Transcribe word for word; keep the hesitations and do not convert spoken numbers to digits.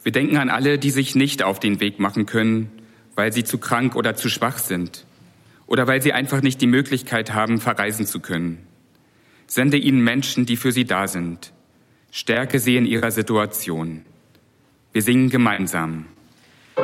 Wir denken an alle, die sich nicht auf den Weg machen können, weil sie zu krank oder zu schwach sind oder weil sie einfach nicht die Möglichkeit haben, verreisen zu können. Sende ihnen Menschen, die für sie da sind. Stärke sie in ihrer Situation. Wir singen gemeinsam.